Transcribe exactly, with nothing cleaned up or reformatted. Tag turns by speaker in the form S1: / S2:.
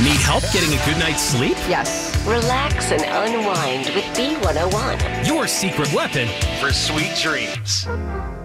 S1: Need help getting a good night's sleep?
S2: Yes.
S3: Relax and unwind with B one oh one.
S1: Your secret weapon
S4: for sweet dreams.